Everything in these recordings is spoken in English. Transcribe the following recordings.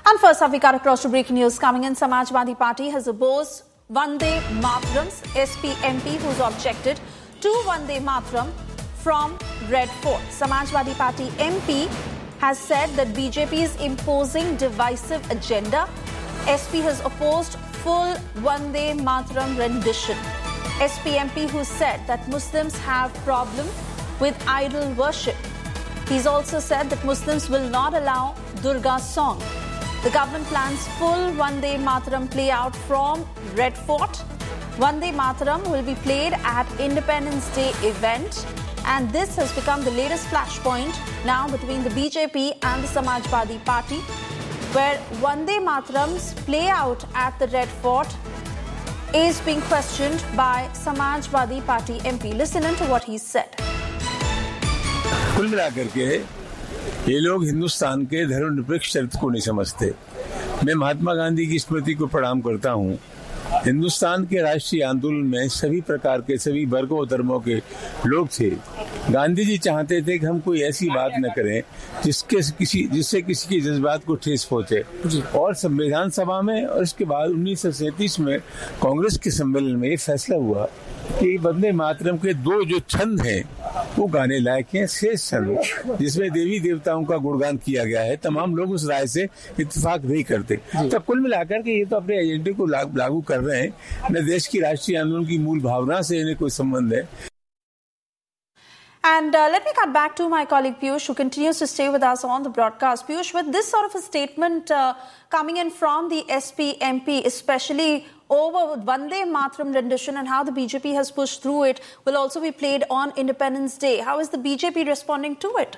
And first up, we cut across to breaking news coming in. Samajwadi Party has opposed Vande Mataram's SP MP who's objected to Vande Mataram from Red Fort. Samajwadi Party MP has said that BJP is imposing divisive agenda. SP has opposed full Vande Mataram rendition. SP MP who said that Muslims have problem with idol worship. He's also said that Muslims will not allow Durga song. The government plans full Vande Mataram play out from Red Fort. Vande Mataram will be played at Independence Day event, and this has become the latest flashpoint now between the BJP and the Samajwadi Party, where Vande Mataram's play out at the Red Fort is being questioned by Samajwadi Party MP. Listen into what he said. कुल मिलाकर के ये लोग हिंदुस्तान के धर्मनिरपेक्ष चरित्र को नहीं समझते। मैं महात्मा गांधी की स्मृति को प्रणाम करता हूँ। हिंदुस्तान के राष्ट्रीय आंदोलन में सभी प्रकार के सभी वर्गों धर्मों के लोग थे। गांधी जी चाहते थे कि हम कोई ऐसी बात न करें जिससे किसी के जज्बात को ठेस पहुंचे। और संविधान सभा में और इसके बाद 1937 में कांग्रेस के सम्मेलन में ये फैसला हुआ कि वंदे मातरम के दो जो छंद हैं वो गाने लायक हैं। शेष छंद जिसमें देवी देवताओं का गुणगान किया गया है, तमाम लोग उस राय से इत्तेफाक नहीं करते। तो कुल मिलाकर के ये तो अपने एजेंडे को लागू कर रहे हैं, न देश की राष्ट्रीय आंदोलन की मूल भावना से इन्हें कोई संबंध है। And let me cut back to my colleague Piyush, who continues to stay with us on the broadcast. Piyush, with this sort of a statement coming in from the SP MP, especially over Vande Mataram rendition and how the BJP has pushed through it, will also be played on Independence Day. How is the BJP responding to it?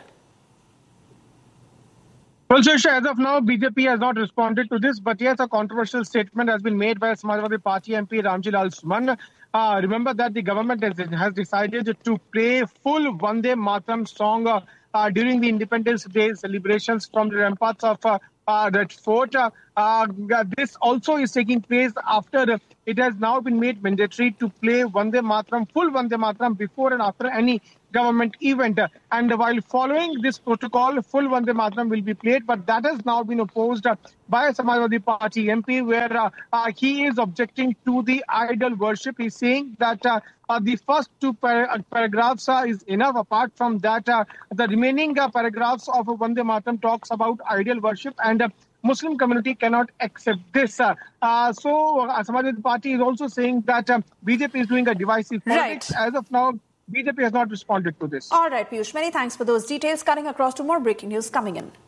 Well, Shesha, as of now, BJP has not responded to this, but yes, a controversial statement has been made by Samajwadi Party MP Ramji Lal Suman. Remember that the government has decided to play full Vande Mataram song during the Independence Day celebrations from the ramparts of Red Fort. This also is taking place after it has now been made mandatory to play Vande Mataram, full Vande Mataram before and after any government event. And while following this protocol, full Vande Mataram will be played, but that has now been opposed by Samajwadi Party MP, where he is objecting to the idol worship. He's saying that the first two paragraphs is enough. Apart from that, the remaining paragraphs of Vande Mataram talks about idol worship, and Muslim community cannot accept this. So Samajwadi Party is also saying that BJP is doing a divisive politics. Right. As of now, BJP has not responded to this. All right, Piyush, many thanks for those details. Cutting across to more breaking news coming in.